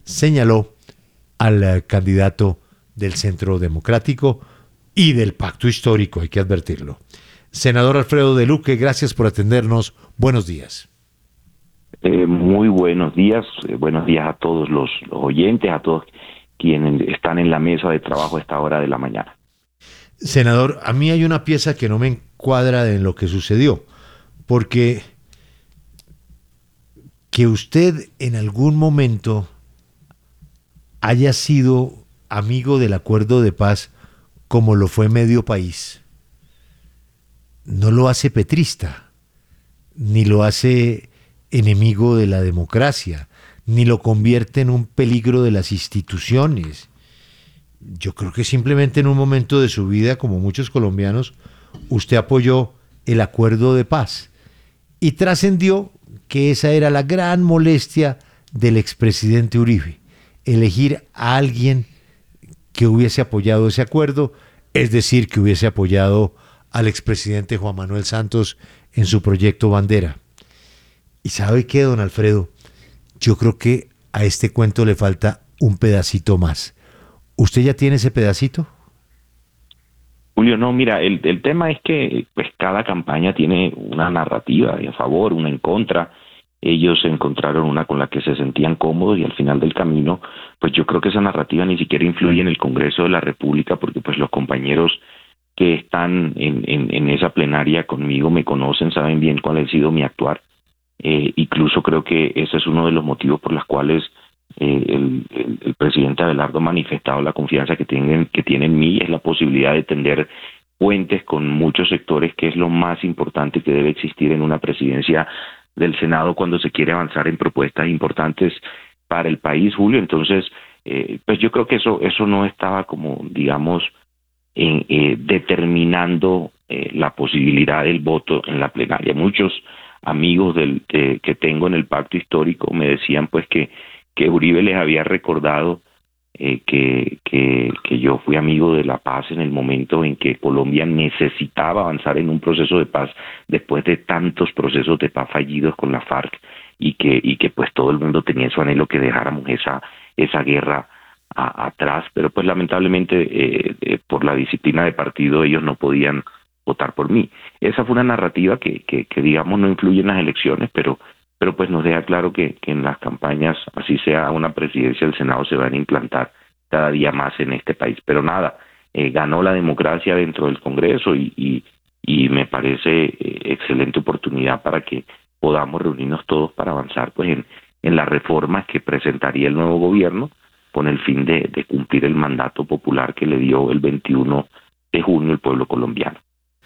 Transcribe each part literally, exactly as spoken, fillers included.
señaló al eh, candidato del Centro Democrático y del Pacto Histórico, hay que advertirlo. Senador Alfredo de Luque, gracias por atendernos. Buenos días. Eh, muy buenos días, eh, buenos días a todos los, los oyentes, a todos quienes están en la mesa de trabajo a esta hora de la mañana. Senador, a mí hay una pieza que no me encuadra en lo que sucedió, porque que usted en algún momento haya sido amigo del acuerdo de paz como lo fue medio país, no lo hace petrista, ni lo hace enemigo de la democracia, ni lo convierte en un peligro de las instituciones. Yo creo que simplemente en un momento de su vida, como muchos colombianos, usted apoyó el acuerdo de paz y trascendió que esa era la gran molestia del expresidente Uribe, elegir a alguien que hubiese apoyado ese acuerdo, es decir, que hubiese apoyado al expresidente Juan Manuel Santos en su proyecto Bandera. ¿Y sabe qué, don Alfredo? Yo creo que a este cuento le falta un pedacito más. ¿Usted ya tiene ese pedacito? Julio, no, mira, el, el tema es que pues cada campaña tiene una narrativa a favor, una en contra. Ellos encontraron una con la que se sentían cómodos y al final del camino, pues yo creo que esa narrativa ni siquiera influye en el Congreso de la República, porque pues los compañeros que están en, en, en esa plenaria conmigo me conocen, saben bien cuál ha sido mi actuar. Eh, incluso creo que ese es uno de los motivos por los cuales eh, el, el, el presidente Abelardo ha manifestado la confianza que tienen, que tiene en mí, es la posibilidad de tender puentes con muchos sectores, que es lo más importante que debe existir en una presidencia del Senado cuando se quiere avanzar en propuestas importantes para el país, Julio. Entonces, eh, pues yo creo que eso eso no estaba como, digamos, en, eh, determinando eh, la posibilidad del voto en la plenaria. Muchos amigos del, de, que tengo en el pacto histórico me decían pues que, que Uribe les había recordado eh, que, que, que yo fui amigo de la paz en el momento en que Colombia necesitaba avanzar en un proceso de paz después de tantos procesos de paz fallidos con la FARC, y que, y que pues todo el mundo tenía su anhelo que dejáramos esa, esa guerra a, atrás, pero pues lamentablemente eh, eh, por la disciplina de partido ellos no podían votar por mí. Esa fue una narrativa que, que, que digamos no influye en las elecciones, pero pero pues nos deja claro que, que en las campañas, así sea una presidencia del Senado, se van a implantar cada día más en este país. Pero nada, eh, ganó la democracia dentro del Congreso y, y, y me parece eh, excelente oportunidad para que podamos reunirnos todos para avanzar pues en, en las reformas que presentaría el nuevo gobierno con el fin de, de cumplir el mandato popular que le dio el veintiuno de junio el pueblo colombiano.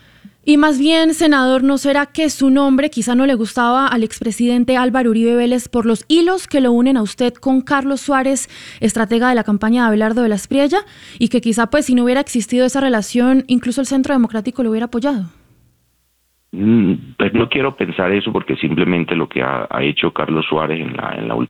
Y más bien, senador, ¿no será que su nombre quizá no le gustaba al expresidente Álvaro Uribe Vélez por los hilos que lo unen a usted con Carlos Suárez, estratega de la campaña de Abelardo de la Espriella, y que quizá pues si no hubiera existido esa relación, incluso el Centro Democrático lo hubiera apoyado? Mm, pues no quiero pensar eso, porque simplemente lo que ha, ha hecho Carlos Suárez en la, en la última